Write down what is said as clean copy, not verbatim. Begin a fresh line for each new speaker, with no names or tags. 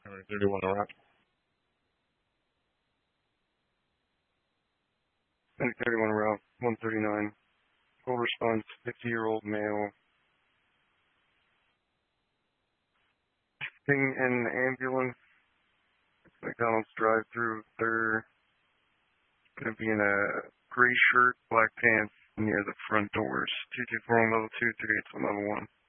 Highway 31 around. 31 route, 139. Full response, 50-year-old male. Sitting in an ambulance. McDonald's drive-through. They're going to be in a gray shirt, black pants near the front doors. 224 on level 2, 381 level 1.